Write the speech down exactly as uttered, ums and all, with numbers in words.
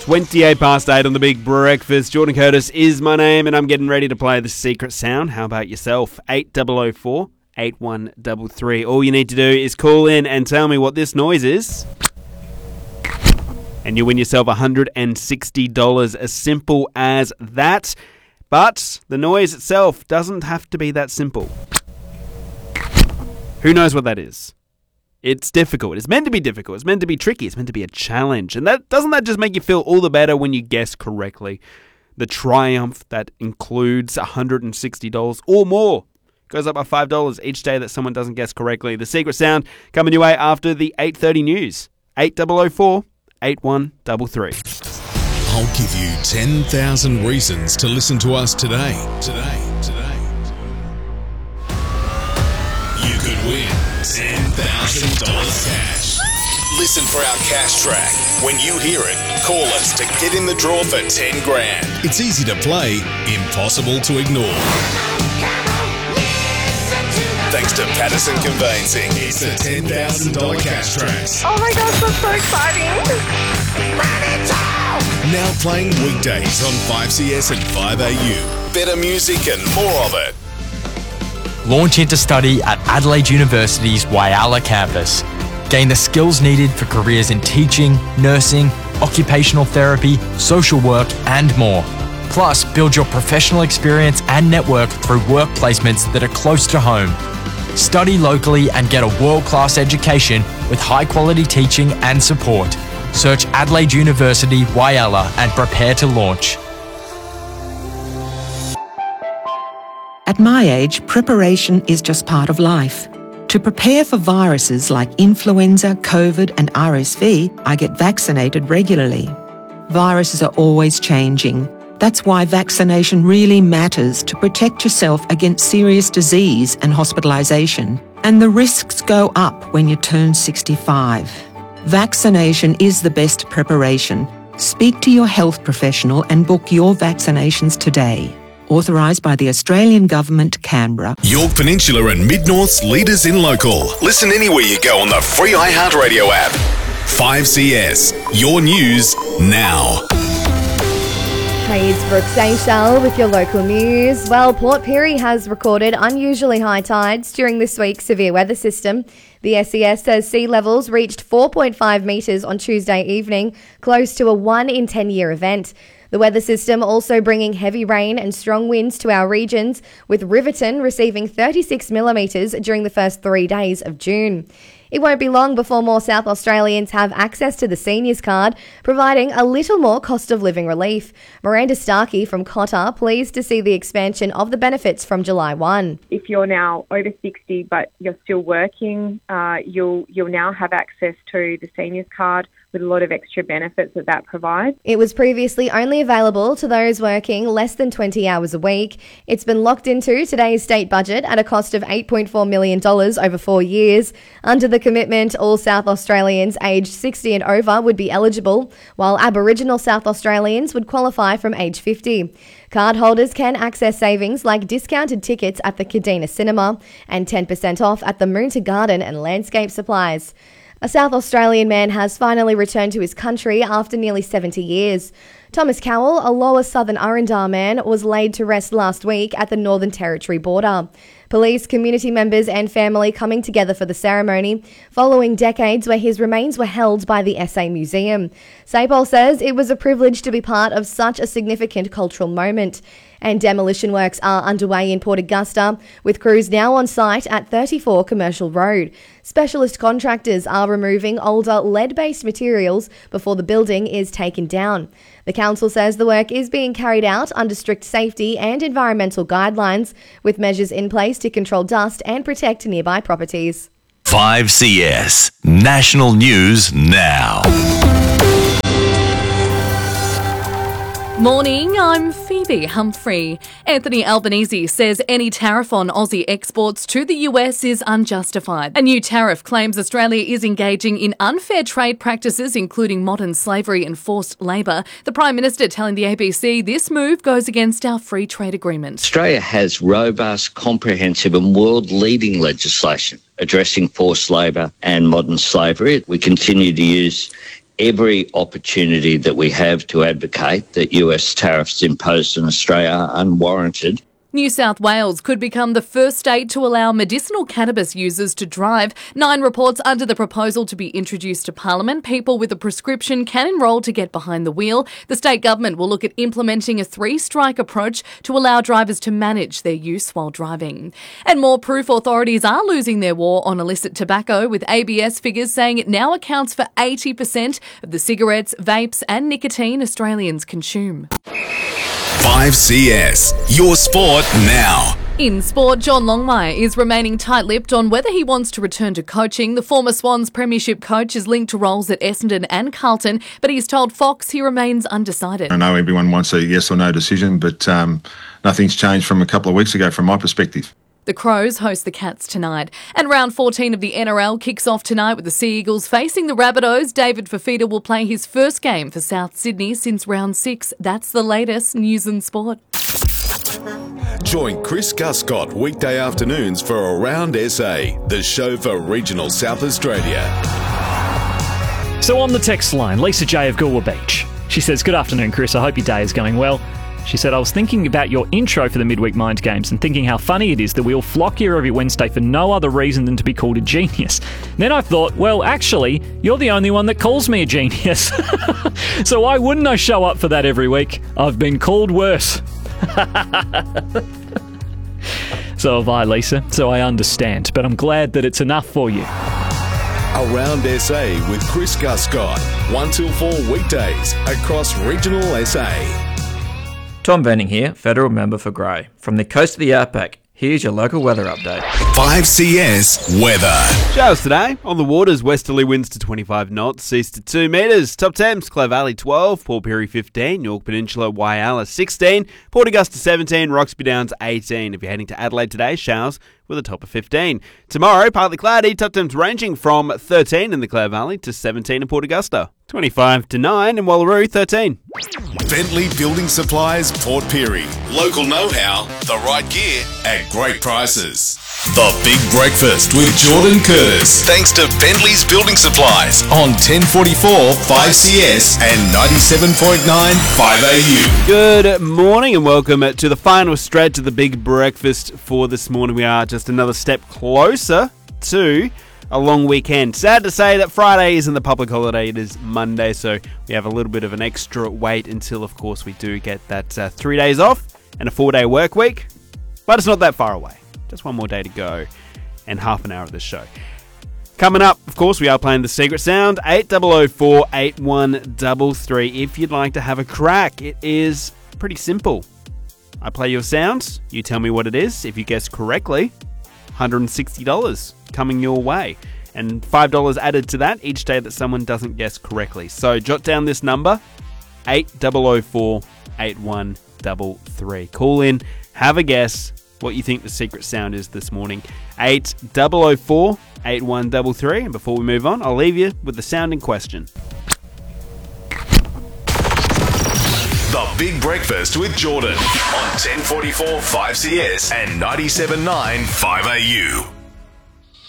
twenty-eight past eight on the Big Breakfast. Jordan Curtis is my name, and I'm getting ready to play the secret sound. How about yourself? eight oh oh four, eight one three three. All you need to do is call in and tell me what this noise is, and you win yourself one hundred sixty dollars. As simple as that. But the noise itself doesn't have to be that simple. Who knows what that is? It's difficult. It's meant to be difficult. It's meant to be tricky. It's meant to be a challenge. And that doesn't that just make you feel all the better when you guess correctly? The triumph that includes one hundred sixty dollars or more goes up by five dollars each day that someone doesn't guess correctly. The secret sound coming your way after the eight thirty news. eight oh oh four, eight one three three. I'll give you ten thousand reasons to listen to us today. Today, today. You could win ten thousand dollars cash. Listen for our cash track. When you hear it, call us to get in the draw for ten grand. It's easy to play, impossible to ignore. Thanks to Patterson Conveyancing, it's the ten thousand dollars cash tracks. Oh my gosh, that's so exciting. Now playing weekdays on five C S and five A U. Better music and more of it. Launch into study at Adelaide University's Whyalla campus. Gain the skills needed for careers in teaching, nursing, occupational therapy, social work, and more. Plus, build your professional experience and network through work placements that are close to home. Study locally and get a world-class education with high-quality teaching and support. Search Adelaide University Whyalla and prepare to launch. At my age, preparation is just part of life. To prepare for viruses like influenza, COVID and R S V, I get vaccinated regularly. Viruses are always changing. That's why vaccination really matters to protect yourself against serious disease and hospitalisation. And the risks go up when you turn sixty-five. Vaccination is the best preparation. Speak to your health professional and book your vaccinations today. Authorised by the Australian Government, Canberra. Yorke Peninsula and Mid-North's leaders in local. Listen anywhere you go on the free iHeartRadio app. five C S, your news now. Hey, it's Brooke Seychelles with your local news. Well, Port Pirie has recorded unusually high tides during this week's severe weather system. The S E S says sea levels reached four point five metres on Tuesday evening, close to a one in ten year event. The weather system also bringing heavy rain and strong winds to our regions, with Riverton receiving thirty-six millimetres during the first three days of June. It won't be long before more South Australians have access to the seniors card, providing a little more cost of living relief. Miranda Starkey from Cotter pleased to see the expansion of the benefits from July first. If you're now over sixty but you're still working, uh, you'll you'll now have access to the seniors card with a lot of extra benefits that that provides. It was previously only available to those working less than twenty hours a week. It's been locked into today's state budget at a cost of eight point four million dollars over four years. Under the commitment, all South Australians aged sixty and over would be eligible, while Aboriginal South Australians would qualify from age fifty. Cardholders can access savings like discounted tickets at the Kadena Cinema and ten percent off at the Moonta Garden and Landscape Supplies. A South Australian man has finally returned to his country after nearly seventy years. Thomas Cowell, a lower southern Arundar man, was laid to rest last week at the Northern Territory border. Police, community members and family coming together for the ceremony, following decades where his remains were held by the S A Museum. Sapol says it was a privilege to be part of such a significant cultural moment. And demolition works are underway in Port Augusta, with crews now on site at thirty-four Commercial Road. Specialist contractors are removing older lead-based materials before the building is taken down. The council says the work is being carried out under strict safety and environmental guidelines, with measures in place to control dust and protect nearby properties. five C S National News Now. Morning, I'm Phoebe Humphrey. Anthony Albanese says any tariff on Aussie exports to the U S is unjustified. A new tariff claims Australia is engaging in unfair trade practices, including modern slavery and forced labour. The Prime Minister telling the A B C this move goes against our free trade agreement. Australia has robust, comprehensive and world-leading legislation addressing forced labour and modern slavery. We continue to use every opportunity that we have to advocate that U S tariffs imposed on Australia are unwarranted. New South Wales could become the first state to allow medicinal cannabis users to drive. Nine reports under the proposal to be introduced to Parliament. People with a prescription can enrol to get behind the wheel. The state government will look at implementing a three-strike approach to allow drivers to manage their use while driving. And more proof authorities are losing their war on illicit tobacco, with A B S figures saying it now accounts for eighty percent of the cigarettes, vapes and nicotine Australians consume. five C S, your sport now. In sport, John Longmire is remaining tight-lipped on whether he wants to return to coaching. The former Swans premiership coach is linked to roles at Essendon and Carlton, but he's told Fox he remains undecided. I know everyone wants a yes or no decision, but um, nothing's changed from a couple of weeks ago from my perspective. The Crows host the Cats tonight. And round fourteen of the N R L kicks off tonight with the Sea Eagles facing the Rabbitohs. David Fifita will play his first game for South Sydney since round six. That's the latest news and sport. Join Chris Guscott weekday afternoons for Around S A, the show for regional South Australia. So on the text line, Lisa J of Goolwa Beach. She says, "Good afternoon, Chris. I hope your day is going well." She said, "I was thinking about your intro for the Midweek Mind Games and thinking how funny it is that we all flock here every Wednesday for no other reason than to be called a genius. Then I thought, well, actually, you're the only one that calls me a genius. So why wouldn't I show up for that every week? I've been called worse." So have I, Lisa, so I understand, but I'm glad that it's enough for you. Around S A with Chris Guscott, one till four weekdays across regional S A. Tom Venning here, Federal Member for Grey. From the coast of the Outback, here's your local weather update. five C S weather. Showers today. On the waters, westerly winds to twenty-five knots, east to two metres. Top temps, Clare Valley twelve, Port Pirie fifteen, York Peninsula, Whyalla sixteen, Port Augusta seventeen, Roxby Downs eighteen. If you're heading to Adelaide today, showers with a top of fifteen. Tomorrow, partly cloudy, top temps ranging from thirteen in the Clare Valley to seventeen in Port Augusta. twenty-five to nine in Wallaroo, thirteen. Bentley Building Supplies, Port Pirie. Local know-how, the right gear at great prices. The Big Breakfast with Jordan Curtis. Thanks to Bentley's Building Supplies on ten forty-four five C S and ninety-seven point nine five A U. Good morning and welcome to the final stretch of the Big Breakfast for this morning. We are just another step closer to a long weekend. Sad to say that Friday isn't the public holiday, it is Monday, so we have a little bit of an extra wait until, of course, we do get that uh, three days off and a four-day work week. But it's not that far away. Just one more day to go and half an hour of this show. Coming up, of course, we are playing The Secret Sound, eight zero zero four eight one three three. If you'd like to have a crack, it is pretty simple. I play your sounds, you tell me what it is. If you guess correctly, one hundred sixty dollars coming your way. And five dollars added to that each day that someone doesn't guess correctly. So jot down this number, eight zero zero four eight one three three. Call in, have a guess what you think the secret sound is this morning. eight zero zero four eight one three three. And before we move on, I'll leave you with the sound in question. The Big Breakfast with Jordan on ten forty-four five C S and ninety-seven point nine five A U.